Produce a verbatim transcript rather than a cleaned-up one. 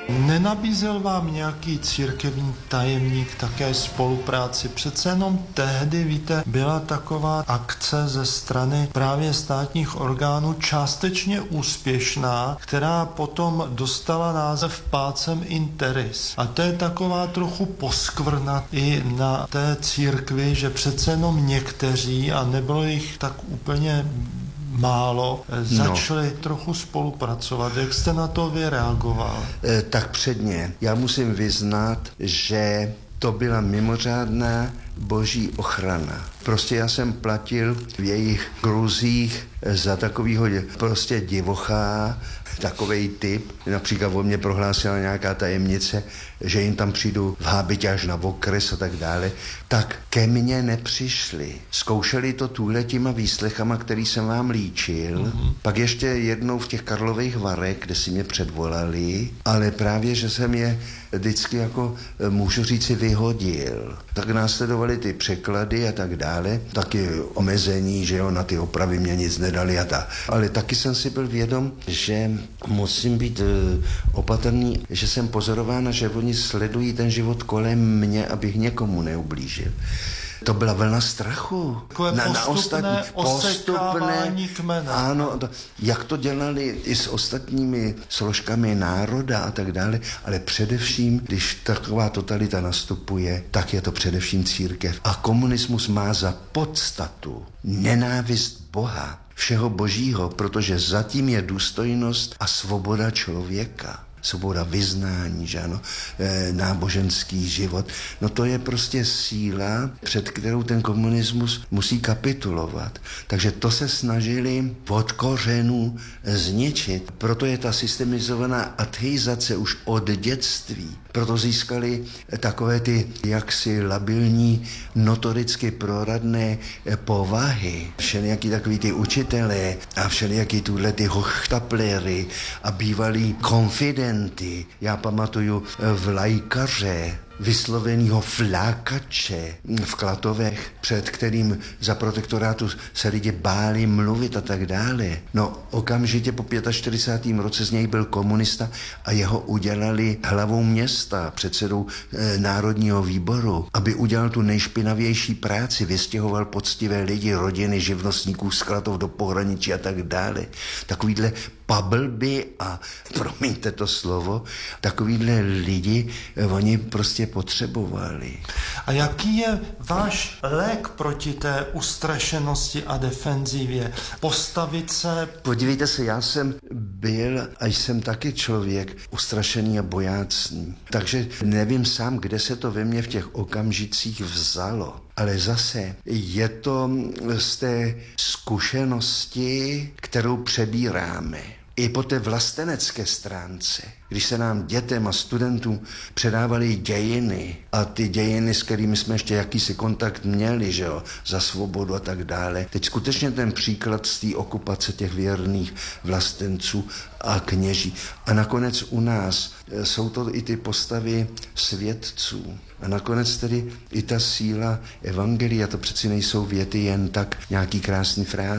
Nenabízel vám nějaký církevní tajemník také spolupráci? Přece jenom tehdy, víte, byla taková akce ze strany právě státních orgánů částečně úspěšná, která potom dostala název Pacem in terris. A to je taková trochu poskvrna i na té církvi, že přece jenom někteří, a nebylo jich tak úplně málo, začali no. trochu spolupracovat. Jak jste na to vy reagoval? E, tak předně, já musím vyznat, že to byla mimořádná boží ochrana. Prostě já jsem platil v jejich kruzích za takovýho prostě divochá, takovej typ. Například o mě prohlásila nějaká tajemnice, že jim tam přijdu v hábitě až na okres a tak dále. Tak ke mně nepřišli. Zkoušeli to tuhletima výslechama, který jsem vám líčil. Mm-hmm. Pak ještě jednou v těch Karlových Varech, kde si mě předvolali, ale právě, že jsem je vždycky jako, můžu říci, vyhodil. Tak následovaly ty překlady a tak dále. Taky omezení, že jo, na ty opravy mě nic nedali a tak. Ale taky jsem si byl vědom, že musím být opatrný, že jsem pozorována, že oni sledují ten život kolem mě, abych někomu neublížil. To byla vlna strachu. Takové na, postupné na ostatní, osekávání kmene. Ano, to, jak to dělali i s ostatními složkami národa a tak dále, ale především, když taková totalita nastupuje, tak je to především církev. A komunismus má za podstatu nenávist Boha, všeho božího, protože zatím je důstojnost a svoboda člověka. Svoboda vyznání, že ano, e, náboženský život. No to je prostě síla, před kterou ten komunismus musí kapitulovat. Takže to se snažili od kořenů zničit. Proto je ta systemizovaná ateizace už od dětství. Proto získali takové ty jaksi labilní, notoricky proradné povahy. Všelijaký takový ty učitelé a všelijaký tuhle ty hochtaplery a bývalí konfidenty. Já pamatuju v Lajkaře vyslovenýho flákače v Klatovech, před kterým za protektorátu se lidi báli mluvit a tak dále. No okamžitě po čtyřicátém pátém roce z něj byl komunista a jeho udělali hlavou města, předsedou e, Národního výboru, aby udělal tu nejšpinavější práci, vystěhoval poctivé lidi, rodiny, živnostníků z Klatov do pohraničí a tak dále. Takovýhle pablby a, promiňte to slovo, takovýhle lidi, oni prostě potřebovali. A jaký je váš lék proti té ustrašenosti a defenzivě? Postavit se... Podívejte se, já jsem byl a jsem taky člověk ustrašený a bojácný. Takže nevím sám, kde se to ve mně v těch okamžicích vzalo. Ale zase je to z té zkušenosti, kterou přebíráme. I po té vlastenecké stránce, když se nám dětem a studentům předávaly dějiny a ty dějiny, s kterými jsme ještě jakýsi kontakt měli, že jo, za svobodu a tak dále. Teď skutečně ten příklad z té okupace těch věrných vlastenců a kněží. A nakonec u nás jsou to i ty postavy svědců. A nakonec tedy i ta síla evangelia, to přeci nejsou věty jen tak nějaký krásný fráze.